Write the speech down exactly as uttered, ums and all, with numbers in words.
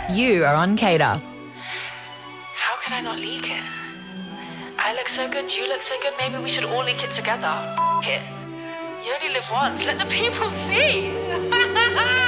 You are on Cater. How could I not leak it? I look so good, you look so good, maybe we should all leak it together. F- it. You only live once, let the people see.